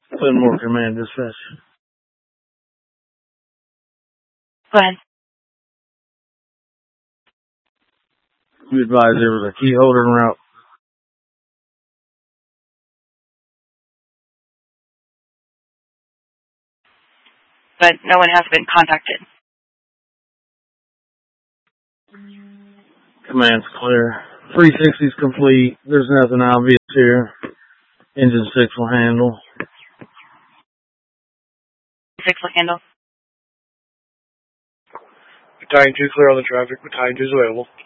Glenmore Command Dispatch. Go ahead. We advised there was a key holder en route. But no one has been contacted. Command's clear. 360's complete. There's nothing obvious here. Engine 6 will handle. 6 will handle. Battalion 2 clear on the traffic. Battalion 2 is available.